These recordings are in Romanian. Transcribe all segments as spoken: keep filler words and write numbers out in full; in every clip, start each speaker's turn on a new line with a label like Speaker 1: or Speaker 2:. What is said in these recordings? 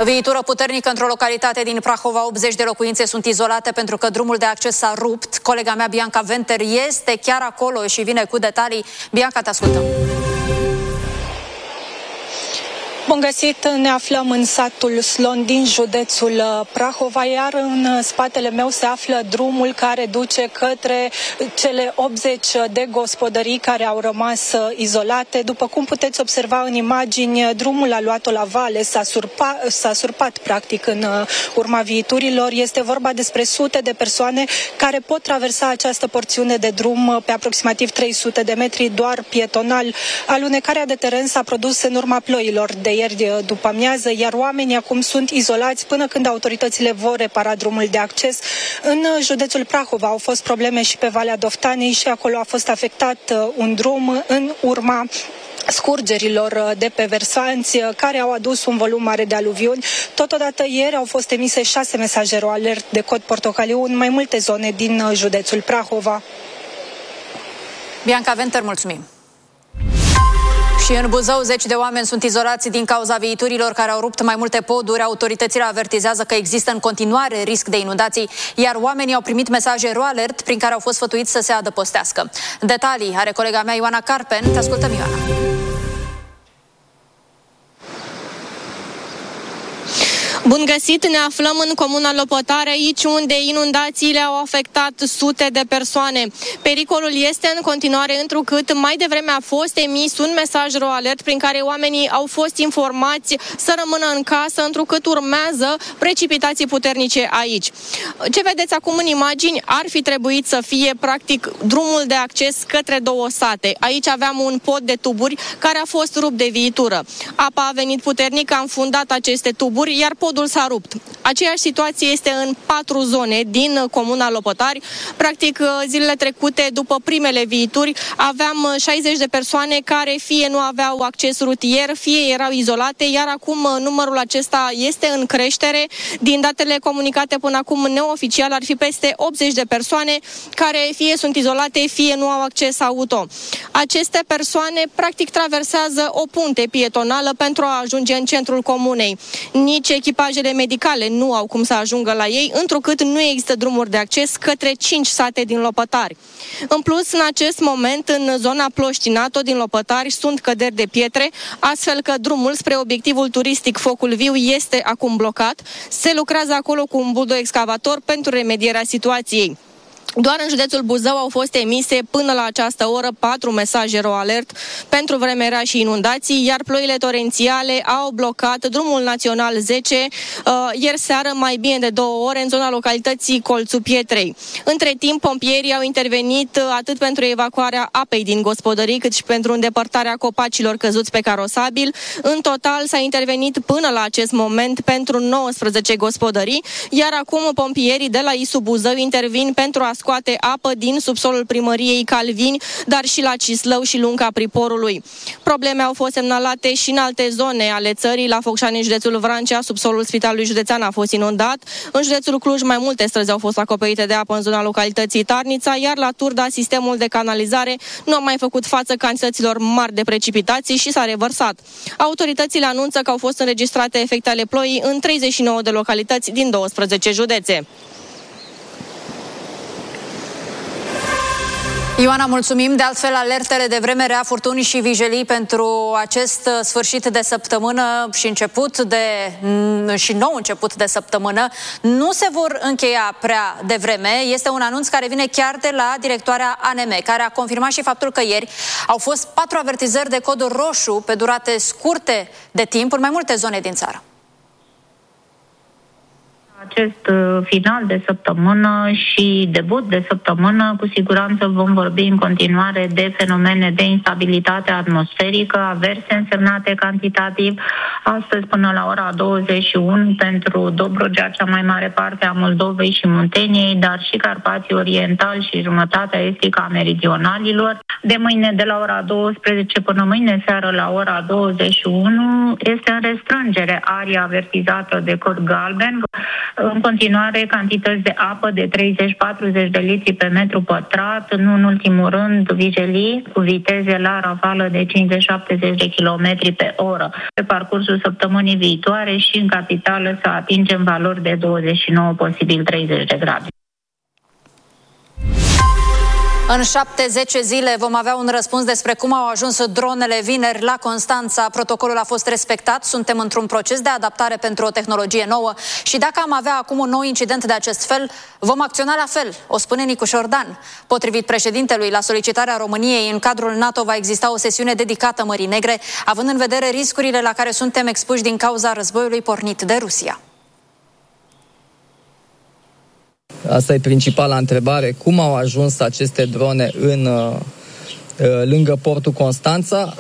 Speaker 1: Viitură puternică într-o localitate din Prahova. optzeci de locuințe sunt izolate pentru că drumul de acces s-a rupt. Colega mea, Bianca Venter, este chiar acolo și vine cu detalii. Bianca, te ascultăm.
Speaker 2: Bun găsit, ne aflăm în satul Slon din județul Prahova, iar în spatele meu se află drumul care duce către cele optzeci de gospodării care au rămas izolate. După cum puteți observa în imagini, drumul a luat-o la vale, s-a surpat, s-a surpat practic în urma viiturilor. Este vorba despre sute de persoane care pot traversa această porțiune de drum pe aproximativ trei sute de metri, doar pietonal. Alunecarea de teren s-a produs în urma ploilor de ieri după amiază, iar oamenii acum sunt izolați până când autoritățile vor repara drumul de acces. În județul Prahova au fost probleme și pe Valea Doftanei și acolo a fost afectat un drum în urma scurgerilor de pe versanți care au adus un volum mare de aluviuni. Totodată ieri au fost emise șase mesaje ro-alert de cod portocaliu în mai multe zone din județul Prahova.
Speaker 1: Bianca Venter, mulțumim! Și în Buzău, zeci de oameni sunt izolați din cauza viiturilor care au rupt mai multe poduri. Autoritățile avertizează că există în continuare risc de inundații, iar oamenii au primit mesaje ro-alert prin care au fost sfătuiți să se adăpostească. Detalii are colega mea Ioana Carpen. Te ascultăm, Ioana.
Speaker 3: Bun găsit, ne aflăm în comuna Lopotare, aici unde inundațiile au afectat sute de persoane. Pericolul este în continuare întrucât mai devreme a fost emis un mesaj ro-alert prin care oamenii au fost informați să rămână în casă, întrucât urmează precipitații puternice aici. Ce vedeți acum în imagini ar fi trebuit să fie practic drumul de acces către două sate. Aici aveam un pod de tuburi care a fost rupt de viitură. Apa a venit puternic, a înfundat aceste tuburi, iar podul s-a rupt. Aceeași situație este în patru zone din comuna Lopotari. Practic, zilele trecute, după primele viituri, aveam șaizeci de persoane care fie nu aveau acces rutier, fie erau izolate, iar acum numărul acesta este în creștere. Din datele comunicate până acum neoficial, ar fi peste optzeci de persoane care fie sunt izolate, fie nu au acces auto. Aceste persoane, practic, traversează o punte pietonală pentru a ajunge în centrul comunei. Nici echipajele medicale nu au cum să ajungă la ei, întrucât nu există drumuri de acces către cinci sate din Lopătari. În plus, în acest moment, în zona Ploștinato din Lopătari sunt căderi de pietre, astfel că drumul spre obiectivul turistic Focul Viu este acum blocat. Se lucrează acolo cu un buldo-excavator pentru remedierea situației. Doar în județul Buzău au fost emise până la această oră patru mesaje ro-alert pentru vreme rea și inundații, iar ploile torențiale au blocat drumul național zece uh, ieri seară mai bine de două ore în zona localității Colțul Pietrei. Între timp, pompierii au intervenit uh, atât pentru evacuarea apei din gospodării, cât și pentru îndepărtarea copacilor căzuți pe carosabil. În total s-a intervenit până la acest moment pentru nouăsprezece gospodării, iar acum pompierii de la Isu Buzău intervin pentru a scoate apă din subsolul primăriei Calvini, dar și la Cislău și Lunca Priporului. Probleme au fost semnalate și în alte zone ale țării. La Focșani, în județul Vrancea, subsolul Spitalului Județean a fost inundat. În județul Cluj, mai multe străzi au fost acoperite de apă în zona localității Tarnița, iar la Turda, sistemul de canalizare nu a mai făcut față cantităților mari de precipitații și s-a revărsat. Autoritățile anunță că au fost înregistrate efecte ale ploii în treizeci și nouă de localități din douăsprezece județe.
Speaker 1: Ioana, mulțumim. De altfel, alertele de vreme rea, furtuni și vijelii pentru acest sfârșit de săptămână și început de și nou început de săptămână nu se vor încheia prea devreme. Este un anunț care vine chiar de la directoarea A N M, care a confirmat și faptul că ieri au fost patru avertizări de cod roșu pe durate scurte de timp în mai multe zone din țară.
Speaker 4: Acest final de săptămână și debut de săptămână, cu siguranță vom vorbi în continuare de fenomene de instabilitate atmosferică, averse însemnate cantitativ, astăzi până la ora douăzeci și unu pentru Dobrogea, cea mai mare parte a Moldovei și Munteniei, dar și Carpații Orientali și jumătatea estică a meridionalilor. De mâine, de la ora douăsprezece până mâine seară la ora douăzeci și unu, este în restrângere aria avertizată de cod galben. În continuare, cantități de apă de treizeci patruzeci de litri pe metru pătrat, nu în ultimul rând vijelii cu viteze la ravală de cincizeci șaptezeci de kilometri pe oră. Pe parcursul săptămânii viitoare și în capitală să atingem valori de douăzeci și nouă, posibil treizeci de grade.
Speaker 1: În șapte zece zile vom avea un răspuns despre cum au ajuns dronele vineri la Constanța. Protocolul a fost respectat, suntem într-un proces de adaptare pentru o tehnologie nouă și dacă am avea acum un nou incident de acest fel, vom acționa la fel, o spune Nicu Șordan. Potrivit președintelui, la solicitarea României, în cadrul NATO va exista o sesiune dedicată Mării Negre, având în vedere riscurile la care suntem expuși din cauza războiului pornit de Rusia.
Speaker 5: Asta e principala întrebare. Cum au ajuns aceste drone în, lângă portul Constanța?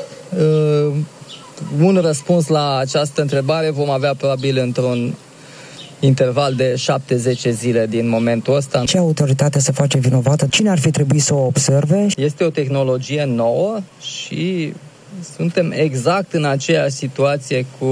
Speaker 5: Un răspuns la această întrebare vom avea probabil într-un interval de șapte zece zile din momentul ăsta.
Speaker 6: Ce autoritate se face vinovată? Cine ar fi trebuit să o observe?
Speaker 5: Este o tehnologie nouă și suntem exact în aceeași situație cu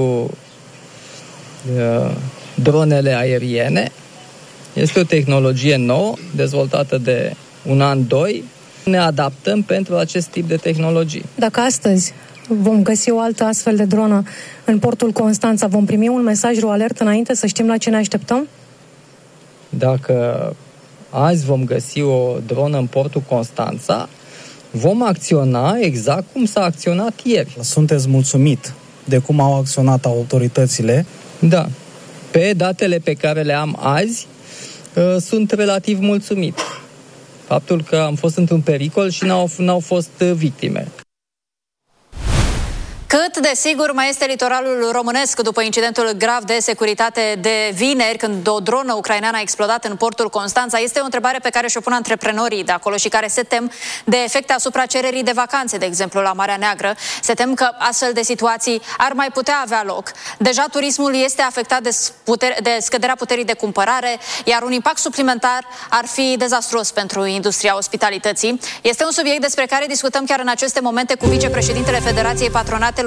Speaker 5: uh, dronele aeriene. Este o tehnologie nouă, dezvoltată de un an, doi. Ne adaptăm pentru acest tip de tehnologii.
Speaker 7: Dacă astăzi vom găsi o altă astfel de dronă în portul Constanța, vom primi un mesaj, o alertă înainte, să știm la ce ne așteptăm?
Speaker 5: Dacă azi vom găsi o dronă în portul Constanța, vom acționa exact cum s-a acționat ieri.
Speaker 8: Sunteți mulțumit de cum au acționat autoritățile?
Speaker 5: Da. Pe datele pe care le am azi, sunt relativ mulțumit. Faptul că am fost într-un pericol și n-au, n-au fost victime.
Speaker 1: Cât de sigur mai este litoralul românesc după incidentul grav de securitate de vineri, când o dronă ucraineană a explodat în portul Constanța? Este o întrebare pe care și-o pun antreprenorii de acolo și care se tem de efecte asupra cererii de vacanțe, de exemplu, la Marea Neagră. Se tem că astfel de situații ar mai putea avea loc. Deja turismul este afectat de, putere, de scăderea puterii de cumpărare, iar un impact suplimentar ar fi dezastruos pentru industria ospitalității. Este un subiect despre care discutăm chiar în aceste momente cu vicepreședintele Federației Patronatelor